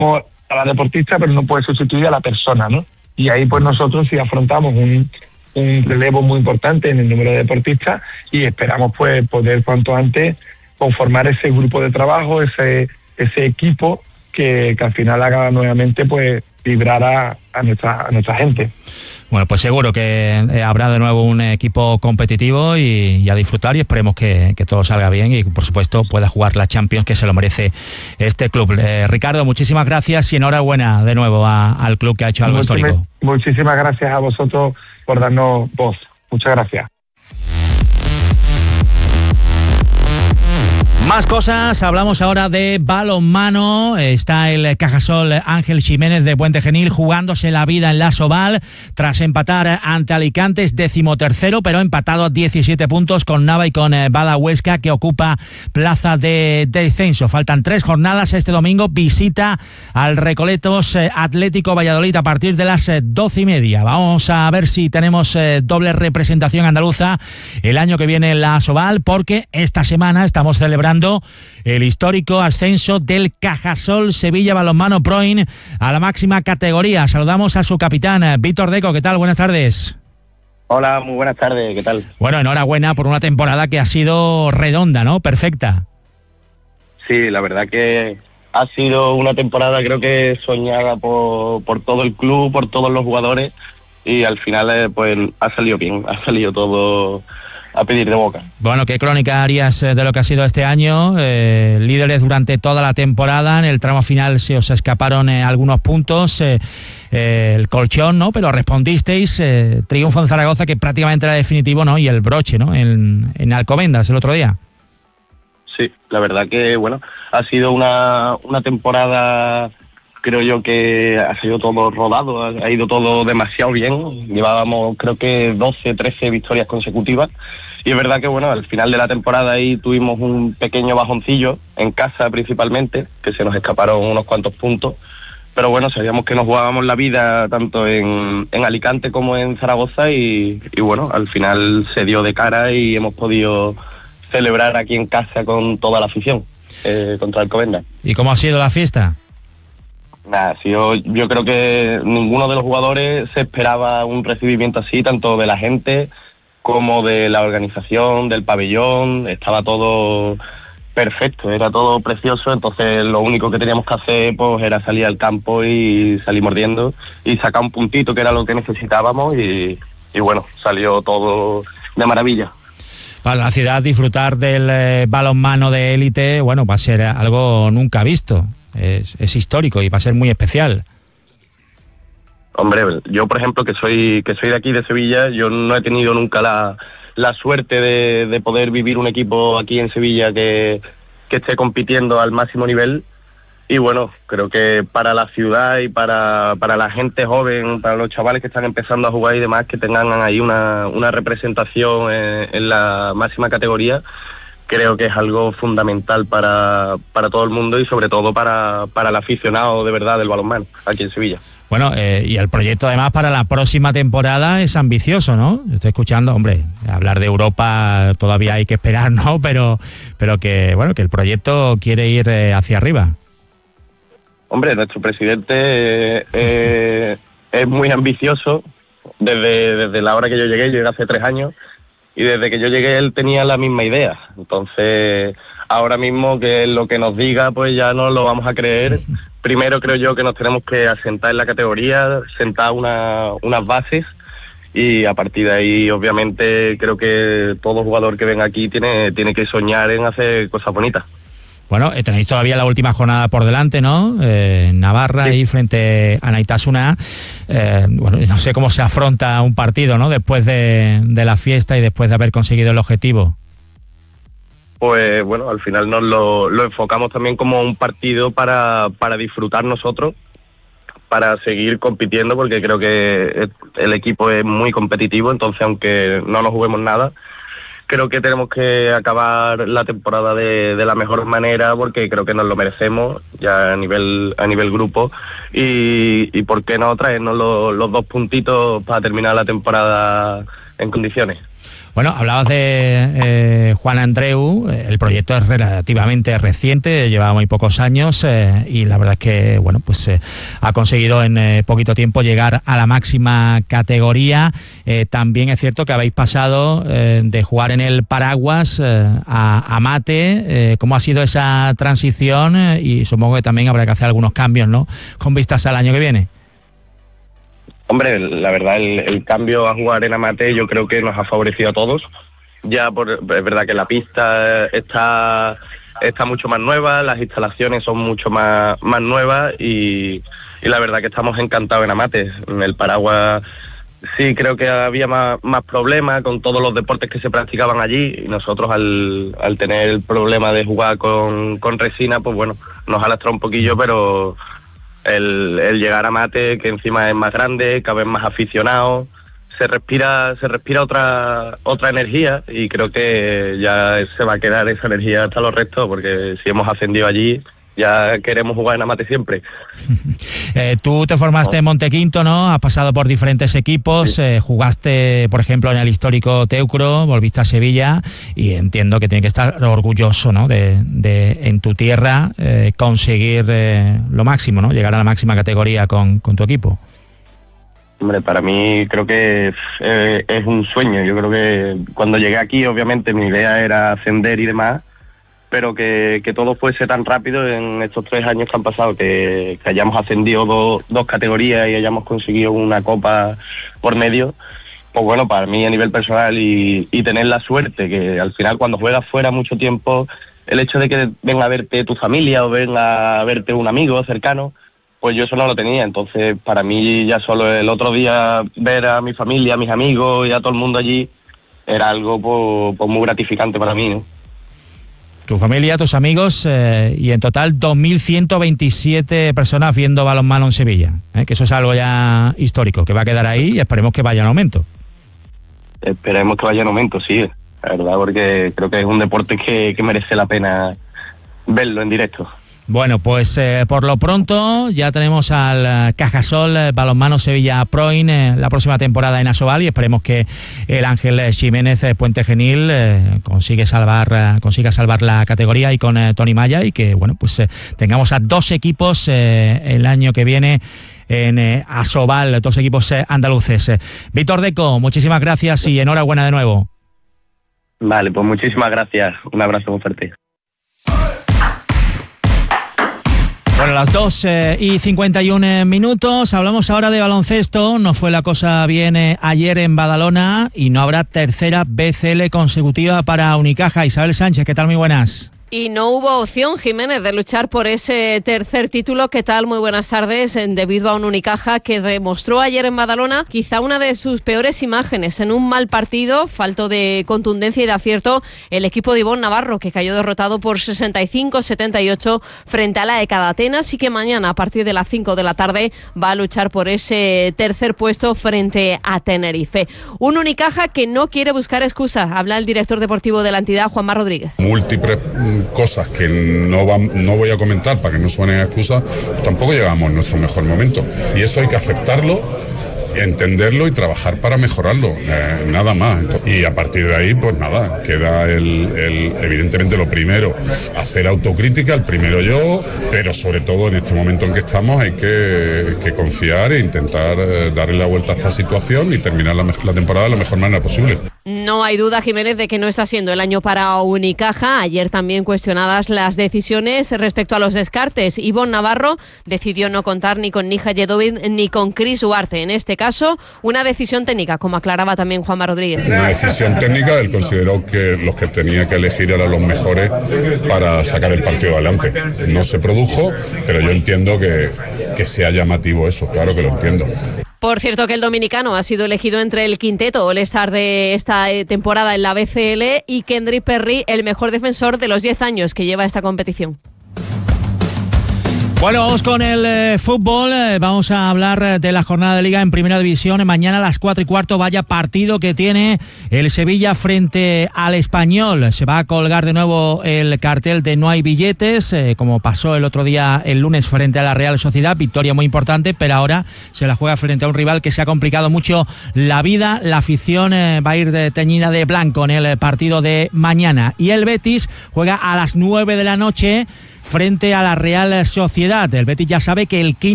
a la deportista, pero no puede sustituir a la persona, ¿no? Y ahí pues nosotros sí afrontamos un relevo muy importante en el número de deportistas y esperamos pues poder cuanto antes conformar ese grupo de trabajo, ese equipo que al final haga nuevamente pues vibrar a nuestra gente. Bueno, pues seguro que habrá de nuevo un equipo competitivo y a disfrutar, y esperemos que todo salga bien y por supuesto pueda jugar la Champions, que se lo merece este club. Ricardo, muchísimas gracias y enhorabuena de nuevo al club, que ha hecho algo histórico. Muchísimas gracias a vosotros por darnos voz. Muchas gracias. Más cosas, hablamos ahora de balonmano. Está el Cajasol Ángel Jiménez de Puente Genil jugándose la vida en la Soval tras empatar ante Alicante, es 13º, pero empatado a 17 puntos con Nava y con Bada Huesca, que ocupa plaza de descenso. Faltan 3 jornadas. Este domingo visita al Recoletos Atlético Valladolid a partir de las 12:30. Vamos a ver si tenemos doble representación andaluza el año que viene en la Soval, porque esta semana estamos celebrando el histórico ascenso del Cajasol Sevilla Balonmano Proin a la máxima categoría. Saludamos a su capitán, Víctor Deco. ¿Qué tal? Buenas tardes. Hola, muy buenas tardes. ¿Qué tal? Bueno, enhorabuena por una temporada que ha sido redonda, ¿no? Perfecta. Sí, la verdad que ha sido una temporada, creo que soñada por todo el club, por todos los jugadores, y al final pues ha salido bien, ha salido todo a pedir de boca. Bueno, ¿qué crónica harías de lo que ha sido este año? Líderes durante toda la temporada, en el tramo final se os escaparon algunos puntos, el colchón, ¿no? Pero respondisteis, triunfo en Zaragoza que prácticamente era definitivo, ¿no? Y el broche, ¿no? En Alcobendas el otro día. Sí, la verdad que, bueno, ha sido una temporada, creo yo que ha sido todo rodado, ha ido todo demasiado bien. Llevábamos, creo que 12, 13 victorias consecutivas. Y es verdad que, bueno, al final de la temporada ahí tuvimos un pequeño bajoncillo, en casa principalmente, que se nos escaparon unos cuantos puntos. Pero bueno, sabíamos que nos jugábamos la vida tanto en Alicante como en Zaragoza y bueno, al final se dio de cara y hemos podido celebrar aquí en casa con toda la afición contra Alcobendas. ¿Y cómo ha sido la fiesta? Nada, yo creo que ninguno de los jugadores se esperaba un recibimiento así, tanto de la gente como de la organización, del pabellón. Estaba todo perfecto, era todo precioso. Entonces lo único que teníamos que hacer pues era salir al campo y salir mordiendo y sacar un puntito, que era lo que necesitábamos, y bueno, salió todo de maravilla. Para la ciudad disfrutar del balonmano de élite, bueno, va a ser algo nunca visto. Es histórico y va a ser muy especial. Hombre, yo por ejemplo que soy de aquí de Sevilla, yo no he tenido nunca la suerte de poder vivir un equipo aquí en Sevilla que esté compitiendo al máximo nivel. Y bueno, creo que para la ciudad y para la gente joven, para los chavales que están empezando a jugar y demás, que tengan ahí una representación en la máxima categoría, creo que es algo fundamental para todo el mundo y sobre todo para el aficionado de verdad del balonmano aquí en Sevilla. Bueno, y el proyecto además para la próxima temporada es ambicioso, ¿no? Estoy escuchando, hombre, hablar de Europa todavía hay que esperar, ¿no? Pero que, bueno, que el proyecto quiere ir hacia arriba. Hombre, nuestro presidente es muy ambicioso. Desde la hora que yo llegué hace 3 años, y desde que yo llegué él tenía la misma idea. Entonces, ahora mismo que lo que nos diga, pues ya no lo vamos a creer. Primero creo yo que nos tenemos que asentar en la categoría, sentar unas bases, y a partir de ahí, obviamente, creo que todo jugador que venga aquí tiene que soñar en hacer cosas bonitas. Bueno, tenéis todavía la última jornada por delante, ¿no? Navarra, sí, y frente a Naitasuna. Bueno, no sé cómo se afronta un partido, ¿no? Después de la fiesta y después de haber conseguido el objetivo. Pues bueno, al final nos lo enfocamos también como un partido para disfrutar nosotros, para seguir compitiendo, porque creo que el equipo es muy competitivo. Entonces, aunque no nos juguemos nada, creo que tenemos que acabar la temporada de la mejor manera, porque creo que nos lo merecemos ya a nivel grupo, y por qué no traernos los 2 puntitos para terminar la temporada en condiciones. Bueno, hablabas de Juan Andreu, el proyecto es relativamente reciente, lleva muy pocos años y la verdad es que bueno, pues ha conseguido en poquito tiempo llegar a la máxima categoría. También es cierto que habéis pasado de jugar en el Paraguas a Mate. ¿Cómo ha sido esa transición? Y supongo que también habrá que hacer algunos cambios, ¿no?, con vistas al año que viene. Hombre, la verdad, el cambio a jugar en Amate yo creo que nos ha favorecido a todos. Es verdad que la pista está mucho más nueva, las instalaciones son mucho más nuevas y la verdad que estamos encantados en Amate. En el Paraguas sí creo que había más problemas con todos los deportes que se practicaban allí y nosotros al tener el problema de jugar con resina, pues bueno, nos ha lastrado un poquillo, pero el llegar a Mate, que encima es más grande, cada vez más aficionado, se respira otra energía y creo que ya se va a quedar esa energía hasta los restos, porque si hemos ascendido allí ya queremos jugar en Amate siempre. Tú te formaste en Montequinto, ¿no? Has pasado por diferentes equipos, sí. Jugaste, por ejemplo, en el histórico Teucro, volviste a Sevilla y entiendo que tienes que estar orgulloso, ¿no?, de en tu tierra conseguir lo máximo, ¿no?, llegar a la máxima categoría con tu equipo. Hombre, para mí creo que es un sueño. Yo creo que cuando llegué aquí, obviamente mi idea era ascender y demás, pero que todo fuese tan rápido en estos 3 años que han pasado, que hayamos ascendido dos categorías y hayamos conseguido una copa por medio, pues bueno, para mí a nivel personal y tener la suerte que al final cuando juegas fuera mucho tiempo, el hecho de que venga a verte tu familia o venga a verte un amigo cercano, pues yo eso no lo tenía. Entonces para mí ya solo el otro día ver a mi familia, a mis amigos y a todo el mundo allí era algo pues muy gratificante para mí, ¿no? Tu familia, tus amigos y en total 2.127 personas viendo balonmano en Sevilla, que eso es algo ya histórico, que va a quedar ahí y esperemos que vaya en aumento. Esperemos que vaya en aumento, sí, la verdad, porque creo que es un deporte que merece la pena verlo en directo. Bueno, pues por lo pronto ya tenemos al Cajasol Balonmano Sevilla Proin la próxima temporada en Asobal y esperemos que el Ángel Ximénez Puente Genil consiga salvar la categoría y con Tony Maya y que bueno, pues tengamos a 2 equipos el año que viene en Asobal, 2 equipos andaluces. Víctor Deco, muchísimas gracias y enhorabuena de nuevo. Vale, pues muchísimas gracias. Un abrazo muy fuerte. Bueno, las 2:51. Hablamos ahora de baloncesto. No fue la cosa bien ayer en Badalona y no habrá tercera BCL consecutiva para Unicaja. Isabel Sánchez, ¿qué tal? Muy buenas. Y no hubo opción, Jiménez, de luchar por ese tercer título. ¿Qué tal? Muy buenas tardes. Debido a un Unicaja que demostró ayer en Badalona quizá una de sus peores imágenes. En un mal partido, falto de contundencia y de acierto, el equipo de Ivonne Navarro, que cayó derrotado por 65-78 frente a la ECA de Atenas y que mañana, a partir de las 5 de la tarde, va a luchar por ese tercer puesto frente a Tenerife. Un Unicaja que no quiere buscar excusas. Habla el director deportivo de la entidad, Juanma Rodríguez. Múltiples cosas que no voy a comentar para que no suenen excusas, pues tampoco llegamos en nuestro mejor momento y eso hay que aceptarlo, entenderlo y trabajar para mejorarlo, nada más. Y a partir de ahí, pues nada, queda evidentemente lo primero, hacer autocrítica, el primero yo, pero sobre todo en este momento en que estamos hay que confiar e intentar darle la vuelta a esta situación y terminar la temporada de la mejor manera posible. No hay duda, Jiménez, de que no está siendo el año para Unicaja. Ayer también cuestionadas las decisiones respecto a los descartes. Ivonne Navarro decidió no contar ni con Nija Yedovic ni con Chris Huarte. En este caso, una decisión técnica, como aclaraba también Juanma Rodríguez. Una decisión técnica, él consideró que los que tenía que elegir eran los mejores para sacar el partido adelante. No se produjo, pero yo entiendo que sea llamativo eso, claro que lo entiendo. Por cierto, que el dominicano ha sido elegido entre el quinteto All-Star de esta temporada en la BCL y Kendrick Perry, el mejor defensor de los 10 años que lleva esta competición. Bueno, vamos con el fútbol. Vamos a hablar de la jornada de Liga en Primera División. Mañana a las 4:15, vaya partido que tiene el Sevilla frente al Español. Se va a colgar de nuevo el cartel de no hay billetes, como pasó el otro día, el lunes, frente a la Real Sociedad. Victoria muy importante, pero ahora se la juega frente a un rival que se ha complicado mucho la vida. La afición va a ir teñida de blanco en el partido de mañana. Y el Betis juega a las 9 de la noche frente a la Real Sociedad. El Betis ya sabe que el